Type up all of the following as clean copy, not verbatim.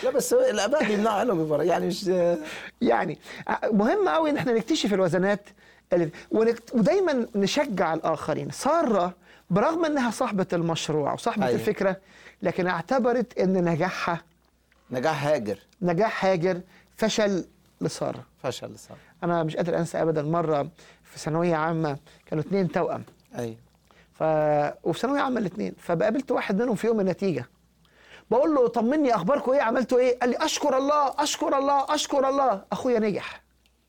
لا بس الاباء بيمنعوا عنهم ببره يعني مش يعني مهم قوي ان احنا نكتشف الوزنات ودايما نشجع الاخرين. ساره برغم انها صاحبه المشروع وصاحبه أيوة. الفكره، لكن اعتبرت ان نجاحها نجاح هاجر فشل لساره. فشل لساره. انا مش قادر انسى ابدا مره في ثانويه عامه كانوا 2 توأم. ايوه. وفي ثانويه عامه الاثنين، فقابلت واحد منهم في يوم النتيجه، بقول له طمني اخباركم ايه، عملتوا ايه؟ قال لي اشكر الله اشكر الله اشكر الله اخويا نجح.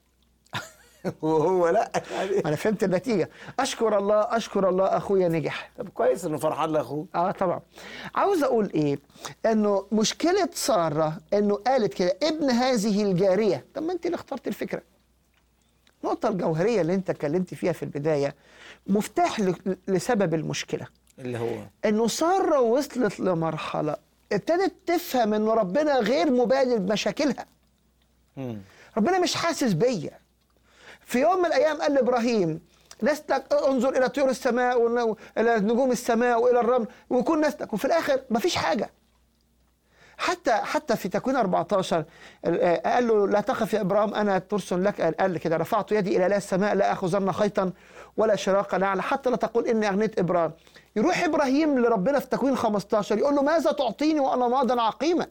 وهو لا انا فهمت النتيجه، اشكر الله اشكر الله اخويا نجح. طب كويس انه فرحان لاخوه. طبعا. عاوز اقول ايه؟ انه مشكله ساره انه قالت كده ابن هذه الجاريه. طب ما انت اللي اخترت الفكره. النقطه الجوهريه اللي انت اتكلمت فيها في البدايه مفتاح لسبب المشكله، اللي هو انه ساره وصلت لمرحله ابتدت تفهم ان ربنا غير مبالي بمشاكلها. ربنا مش حاسس بيا. في يوم من الايام قال لابراهيم نسلك انظر الى طيور السماء والى نجوم السماء والى الرمل ويكون نسلك، وفي الاخر مفيش حاجه. حتى في تكوين 14 قال له لا تخف يا ابراهيم انا ترس لك. قال كده رفعت يدي الى السماء لا اخذن خيطا ولا شراق نعل حتى لا تقول اني اغنيت ابراهيم. يروح ابراهيم لربنا في تكوين 15 يقول له ماذا تعطيني وانا ماضا عقيما.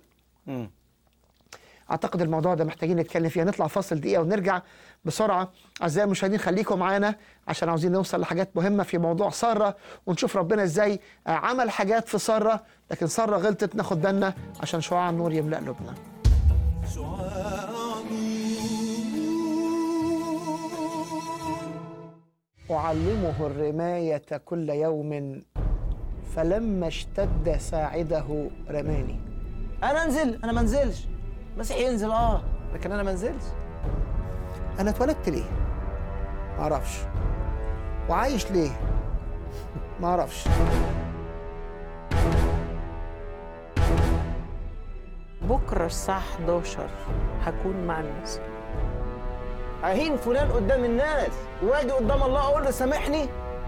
اعتقد الموضوع ده محتاجين نتكلم فيه. نطلع فاصل دقيقه ونرجع بسرعه. اعزائي المشاهدين خليكم معانا عشان عاوزين نوصل لحاجات مهمه في موضوع ساره، ونشوف ربنا ازاي عمل حاجات في ساره، لكن ساره غلطت ناخد بالنا عشان شعاع النور يملأ قلوبنا. أعلمه الرماية كل يوم فلما اشتد ساعده رماني. انا انزل؟ انا ما انزلش. مسيح ينزل لكن انا ما انزلش. انا اتولدت ليه؟ ما اعرفش. وعايش ليه؟ ما اعرفش. بكره الساعه 11 هكون مع الناس. اهين فلان قدام الناس واجي قدام الله اقول له سامحني؟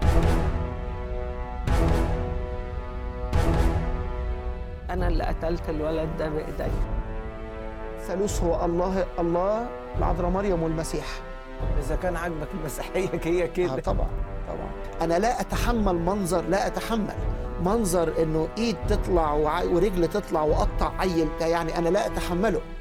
انا اللي قتلت الولد ده بايدي. ثالوث هو الله العذراء مريم والمسيح. اذا كان عاجبك المسيحيه هي كده. طبعا. انا لا اتحمل منظر انه ايد تطلع ورجل تطلع وقطع عيل، يعني انا لا اتحمله.